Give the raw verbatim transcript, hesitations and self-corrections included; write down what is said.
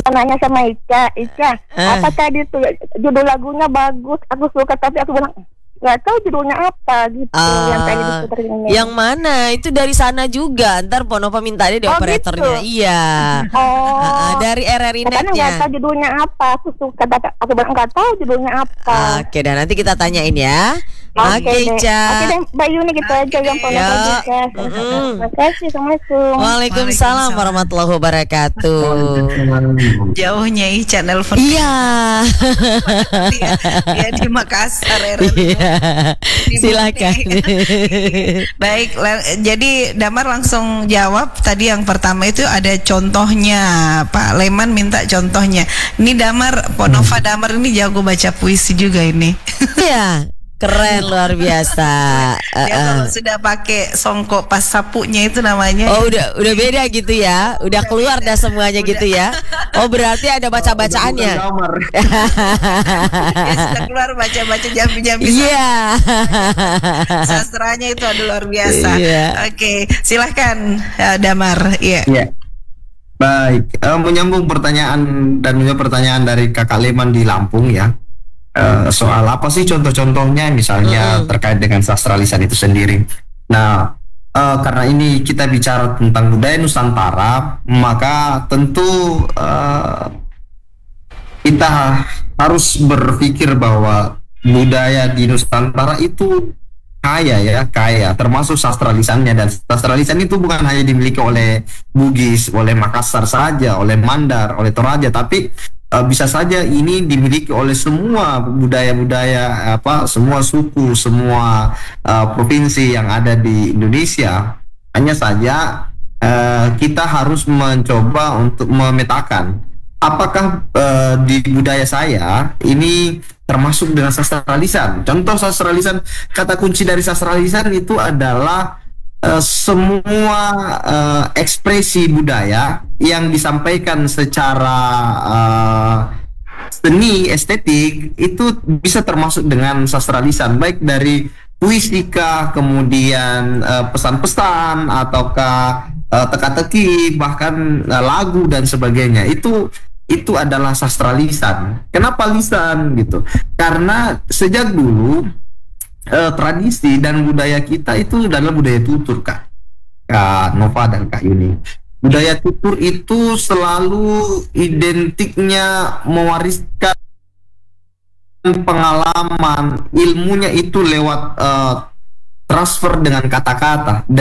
nanya sama Ica, Ica, Uh. apa tadi tuh judul lagunya bagus, aku suka, tapi aku bilang nggak tahu judulnya apa gitu. Uh, yang tadi diputerin ini. Yang mana? Itu dari sana juga. Ntar Ponova minta dia di Oh, operatornya. gitu? Iya. Oh. Uh, dari R R I Katanya nggak Netnya. tahu judulnya apa, aku suka, aku bilang nggak tahu judulnya apa. Oke, dan nanti kita tanyain ya. Oke Oke, deh. Ica. Oke deh, Mbak Yuni gitu aja yang Ponova Ya. juga. Mm-mm. Terima kasih, Assalamualaikum. Waalaikumsalam warahmatullahi wabarakatuh. Jauhnya Ica nelfon. Iya. Dia, dia di Makassar R R I. Iya. Di Silakan. Baik, la- jadi Damar langsung jawab tadi yang pertama itu ada contohnya. Pak Leman minta contohnya. Ini Damar, Ponova Damar ini jago baca puisi juga ini. Iya. Keren luar biasa. Dia Uh-uh. kalau sudah pakai songkok pas sapunya itu namanya. Oh udah udah beda gitu ya. Udah keluar dah semuanya gitu ya. Oh berarti ada baca-bacaannya. Dia sudah keluar baca-baca jambi-jambi. Iya. Sastranya itu ada luar biasa. Iya. Oke, silahkan uh, Damar. Iya. Ya. Baik, eh, menyambung pertanyaan dan menjawab pertanyaan dari Kakak Leman di Lampung ya. Eh, soal apa sih contoh-contohnya misalnya Mm. terkait dengan sastra lisan itu sendiri. Nah, eh, karena ini kita bicara tentang budaya Nusantara, maka tentu eh, kita harus berpikir bahwa budaya di Nusantara itu kaya ya, kaya, termasuk sastra lisannya. Dan sastra lisan itu bukan hanya dimiliki oleh Bugis, oleh Makassar saja, oleh Mandar, oleh Toraja, tapi uh, bisa saja ini dimiliki oleh semua budaya-budaya, apa, semua suku, semua uh, provinsi yang ada di Indonesia. Hanya saja uh, kita harus mencoba untuk memetakan apakah uh, di budaya saya ini termasuk dengan sastra lisan. Contoh sastra lisan, kata kunci dari sastra lisan itu adalah uh, semua uh, ekspresi budaya yang disampaikan secara uh, seni estetik itu bisa termasuk dengan sastra lisan, baik dari puisika, kemudian uh, pesan-pesan, ataukah uh, teka-teki, bahkan uh, lagu dan sebagainya. Itu itu adalah sastra lisan. Kenapa lisan gitu? Karena sejak dulu eh, tradisi dan budaya kita itu adalah budaya tutur, Kak, Kak Nova dan Kak Yuni. Budaya tutur itu selalu identiknya mewariskan pengalaman, ilmunya itu lewat eh, transfer dengan kata-kata.